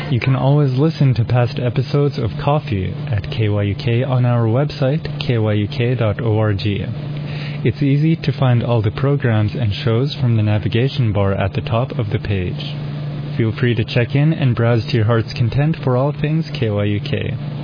You can always listen to past episodes of Coffee at KYUK on our website, kyuk.org. It's easy to find all the programs and shows from the navigation bar at the top of the page. Feel free to check in and browse to your heart's content for all things KYUK.